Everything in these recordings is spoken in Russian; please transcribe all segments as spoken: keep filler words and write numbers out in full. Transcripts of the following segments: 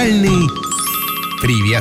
Музыкальный привет.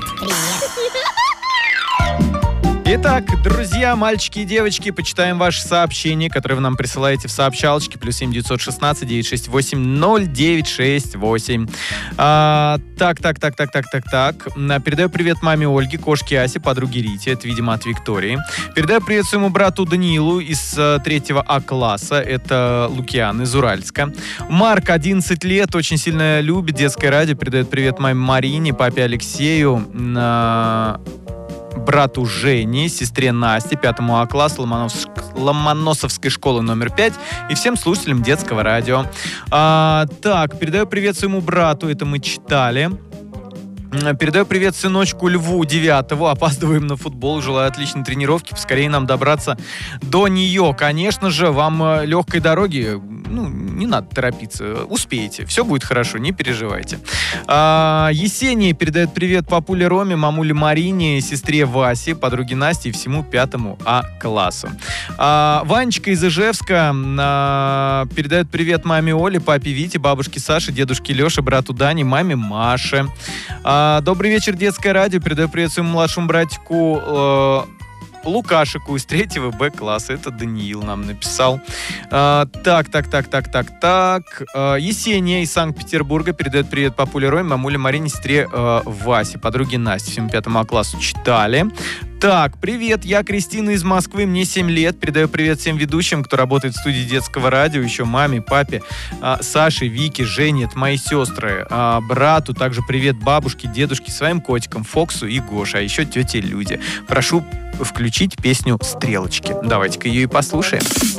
Итак, друзья, мальчики и девочки, почитаем ваши сообщения, которые вы нам присылаете в сообщалочке. Плюс семь девятьсот шестнадцать девятьсот шестьдесят восемь ноль девять шесть восемь. А, так, так, так, так, так, так, так. Передаю привет маме Ольге, кошке Асе, подруге Рите. Это, видимо, от Виктории. Передаю привет своему брату Даниилу из третьего А-класса. Это Лукиан из Уральска. Марк, одиннадцать лет, очень сильно любит детское радио. Передает привет маме Марине, папе Алексею, на... брату Жене, сестре Насте, пятому А-классу Ломонос... Ломоносовской школы номер пять и всем слушателям детского радио. А, так, передаю привет своему брату, это мы читали. Передаю привет сыночку Льву девятого. Опаздываем на футбол. Желаю отличной тренировки. Поскорее нам добраться до нее. Конечно же, вам легкой дороги. Ну, не надо торопиться. Успеете. Все будет хорошо, не переживайте. А, Есения передает привет папуле Роме, мамуле Марине, сестре Васе, подруге Насте и всему пятому А-классу. А, Ванечка из Ижевска а, передает привет маме Оле, папе Вите, бабушке Саше, дедушке Леше, брату Дане, маме Маше. А, Добрый вечер, детское радио. Передаю привет своему младшему братику э, Лукашику из третьего Б-класса. Это Даниил нам написал. А, так, так, так, так, так, так. А, Есения из Санкт-Петербурга передает привет папуле Роме, мамуле Марине, сестре э, Васе, подруге Насте, всему пятому А-классу читали. Так, привет, я Кристина из Москвы, мне семь лет. Передаю привет всем ведущим, кто работает в студии детского радио, еще маме, папе, а, Саше, Вике, Жене, это мои сестры, а, брату, также привет бабушке, дедушке, своим котикам, Фоксу и Гоше, а еще тете Люде. Прошу включить песню «Стрелочки». Давайте-ка ее и послушаем.